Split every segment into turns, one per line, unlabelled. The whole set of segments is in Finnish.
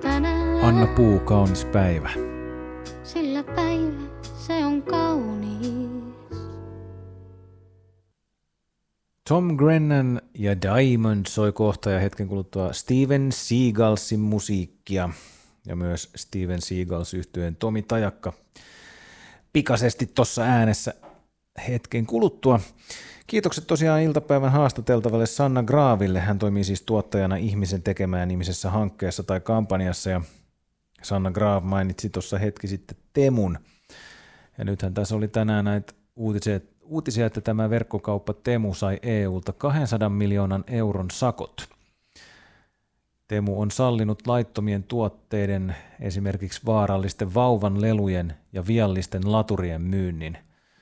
tänään.
Anna Puu, kaunis päivä.
Sillä päivä se on kaunis.
Tom Grennan ja Diamond soi kohta ja hetken kuluttua Steven Seagalsin musiikkia ja myös Steven Seagals -yhtyeen Tomi Tajakka pikaisesti tuossa äänessä hetken kuluttua. Kiitokset tosiaan iltapäivän haastateltavalle Sanna Graaville. Hän toimii siis tuottajana Ihmisen tekemään -nimisessä hankkeessa tai kampanjassa ja Sanna Graav mainitsi tuossa hetki sitten Temun. Ja nythän tässä oli tänään näitä uutisia, että tämä verkkokauppa Temu sai EUlta 200 miljoonan euron sakot. Temu on sallinut laittomien tuotteiden, esimerkiksi vaarallisten vauvan lelujen ja viallisten laturien myynnin.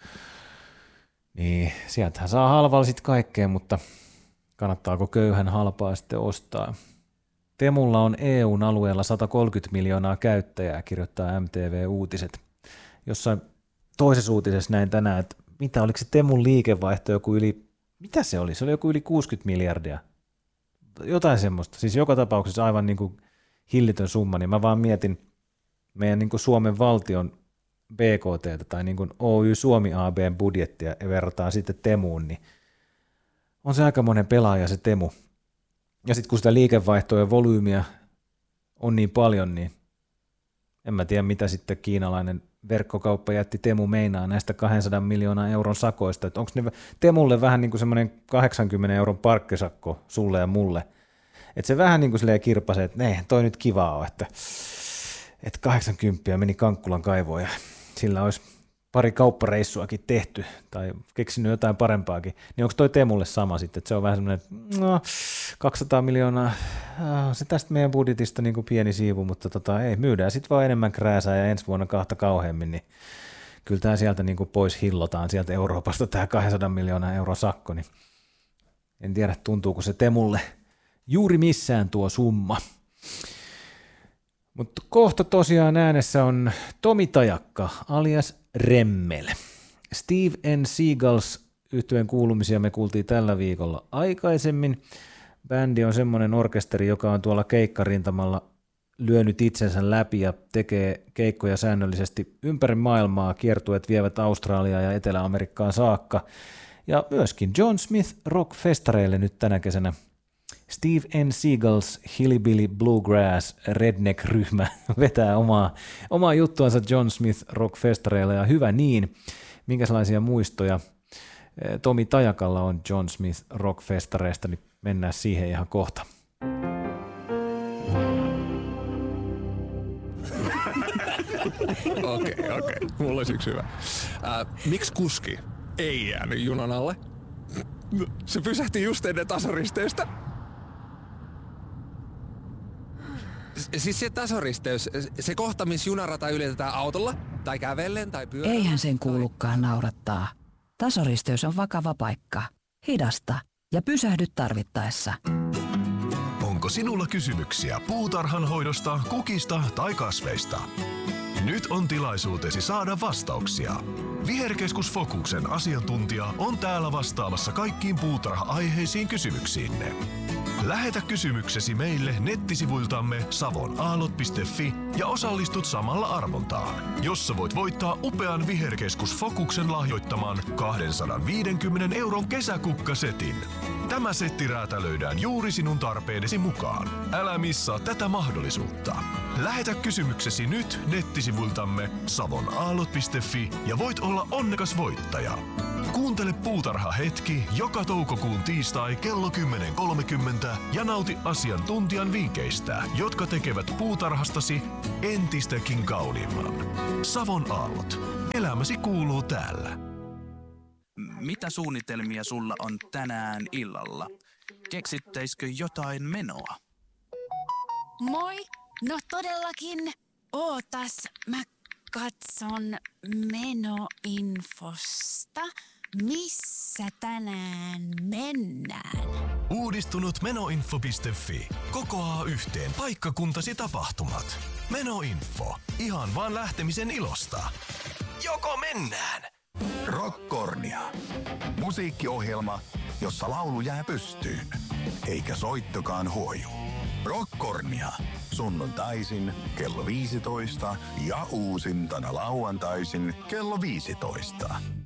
Niin, sieltähän saa halvalla sitten kaikkea, mutta kannattaako köyhän halpaa sitten ostaa? Temulla on EUn alueella 130 miljoonaa käyttäjää, kirjoittaa MTV Uutiset. Jossain toisessa uutisessa näin tänään, että oliko se Temun liikevaihto joku mitä se oli? Se oli joku yli 60 miljardia. Jotain semmoista. Siis joka tapauksessa aivan niin kuin hillitön summa, niin mä vaan mietin meidän niin kuin Suomen valtion BKT:tä tai niin kuin Oy Suomi AB:n budjettia ja verrataan sitten Temuun, niin on se aika monen pelaaja se Temu. Ja sitten kun sitä liikevaihtoa ja volyymiä on niin paljon, niin en mä tiedä mitä sitten kiinalainen verkkokauppa jätti Temu meinaa näistä 200 miljoonaa euron sakoista. Että onko ne Temulle vähän niin kuin semmoinen 80 euron parkkisakko sulle ja mulle. Että se vähän niin kuin silleen kirpasee, että toi nyt kivaa on, että 80 meni Kankkulan kaivoon ja sillä olisi pari kauppareissuakin tehty tai keksinyt jotain parempaakin, niin onko toi Temulle sama sitten, että se on vähän semmoinen, 200 miljoonaa, se tästä meidän budjetista niin kuin pieni siivu, mutta ei, myydään sitten vaan enemmän krääsää ja ensi vuonna kahta kauheammin, niin kyllä tämä sieltä niin kuin pois hillotaan sieltä Euroopasta tämä 200 miljoonaa euron sakko, niin en tiedä tuntuuko se Temulle juuri missään tuo summa. Mutta kohta tosiaan äänessä on Tomi Tajakka alias Remmel. Steve N. Seagals -yhtyeen kuulumisia me kuultiin tällä viikolla aikaisemmin. Bändi on semmoinen orkesteri, joka on tuolla keikkarintamalla lyönyt itsensä läpi ja tekee keikkoja säännöllisesti ympäri maailmaa. Kiertueet vievät Australiaan ja Etelä-Amerikkaan saakka. Ja myöskin John Smith Rock-festareille nyt tänä kesänä. Steve N. Seagals Hillbilly Bluegrass Redneck-ryhmä vetää omaa juttuansa John Smith Rock-festareilla ja hyvä niin. Minkälaisia muistoja Tomi Tajakalla on John Smith Rock-festareista, niin mennään siihen ihan kohta.
Okei. Mulla olisi yksi hyvä. Miksi kuski ei jäänyt junan alle? Se pysähti just ennen tasoristeystä. Siis se tasoristeys, se kohta, missä junarata ylitetään autolla, tai kävellen, tai pyörällä.
Eihän sen kuulukaan naurattaa. Tasoristeys on vakava paikka. Hidasta ja pysähdy tarvittaessa.
Onko sinulla kysymyksiä puutarhan hoidosta, kukista tai kasveista? Nyt on tilaisuutesi saada vastauksia. Viherkeskus Fokuksen asiantuntija on täällä vastaamassa kaikkiin puutarha-aiheisiin kysymyksiinne. Lähetä kysymyksesi meille nettisivuiltamme savonaallot.fi ja osallistut samalla arvontaan, jossa voit voittaa upean Viherkeskus Fokuksen lahjoittaman 250 euron kesäkukkasetin. Tämä setti räätälöidään juuri sinun tarpeidesi mukaan. Älä missaa tätä mahdollisuutta. Lähetä kysymyksesi nyt nettisivuiltamme savonaallot.fi ja voit olla onnekas voittaja. Kuuntele Puutarha hetki joka toukokuun tiistai kello 10.30 ja nauti asiantuntijan vinkkeistä, jotka tekevät puutarhastasi entistäkin kauniimman. Savon aallot. Elämäsi kuuluu täällä.
Mitä suunnitelmia sulla on tänään illalla? Keksittäisikö jotain menoa?
Moi! No todellakin. Ootas, mä katson menoinfosta. Missä tänään mennään?
Uudistunut menoinfo.fi kokoaa yhteen paikkakuntasi tapahtumat. Menoinfo. Ihan vaan lähtemisen ilosta. Joko mennään?
Rockkornia. Musiikkiohjelma, jossa laulu jää pystyyn, eikä soittokaan huoju. Rockkornia. Sunnuntaisin kello 15 ja uusintana lauantaisin kello 15.